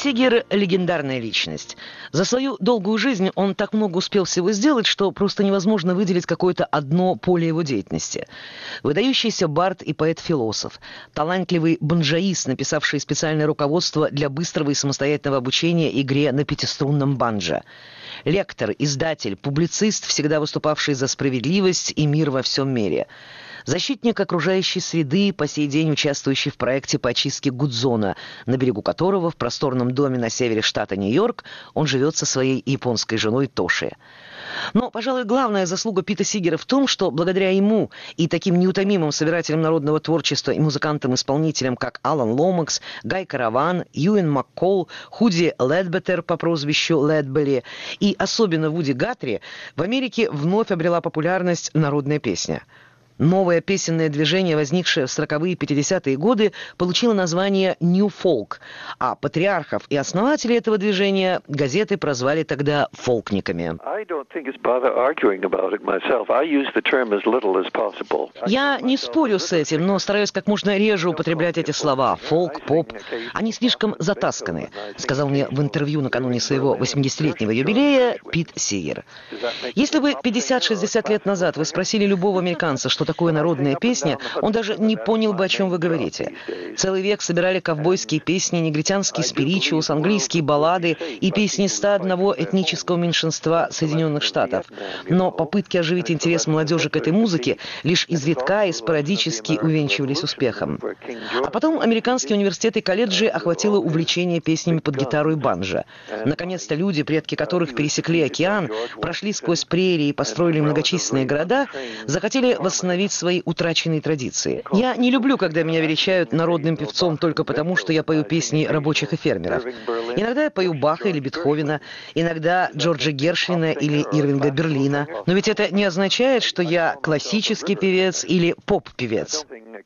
Сигер – легендарная личность. За свою долгую жизнь он так много успел всего сделать, что просто невозможно выделить какое-то одно поле его деятельности. Выдающийся бард и поэт-философ, талантливый банджоист, написавший специальное руководство для быстрого и самостоятельного обучения игре на пятиструнном банджо. Лектор, издатель, публицист, всегда выступавший за справедливость и мир во всем мире. Защитник окружающей среды, по сей день участвующий в проекте по очистке Гудзона, на берегу которого в просторном доме на севере штата Нью-Йорк он живет со своей японской женой Тоши. Но, пожалуй, главная заслуга Пита Сигера в том, что благодаря ему и таким неутомимым собирателям народного творчества и музыкантам-исполнителям, как Алан Ломакс, Гай Караван, Юэн Маккол, Худи Ледбетер по прозвищу Ледбелли и особенно Вуди Гатри, в Америке вновь обрела популярность народная песня. Новое песенное движение, возникшее в 40-е и 50-е годы, получило название «New Folk», а патриархов и основателей этого движения газеты прозвали тогда «фолкниками». Я не спорю с этим, но стараюсь как можно реже употреблять эти слова «фолк», «поп». Они слишком затасканы, сказал мне в интервью накануне своего 80-летнего юбилея Пит Сигер. Если бы 50-60 лет назад вы спросили любого американца, что такое народная песня, он даже не понял бы, о чем вы говорите. Целый век собирали ковбойские песни, негритянский спиричиус, английские баллады и песни 101 этнического меньшинства Соединенных Штатов. Но попытки оживить интерес молодежи к этой музыке лишь изредка и спорадически увенчивались успехом. А потом американские университеты и колледжи охватило увлечение песнями под гитару и банджо. Наконец-то люди, предки которых пересекли океан, прошли сквозь прерии и построили многочисленные города, захотели восстановить свои утраченные традиции. Я не люблю, когда меня величают народным певцом только потому, что я пою песни рабочих и фермеров. Иногда я пою Баха или Бетховена, иногда Джорджа Гершвина или Ирвинга Берлина. Но ведь это не означает, что я классический певец или поп-певец.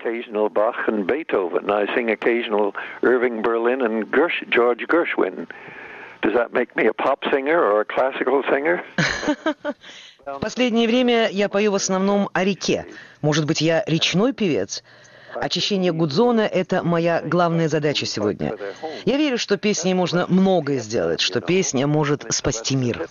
В последнее время я пою в основном о реке. Может быть, я речной певец? Очищение Гудзона – это моя главная задача сегодня. Я верю, что песней можно многое сделать, что песня может спасти мир.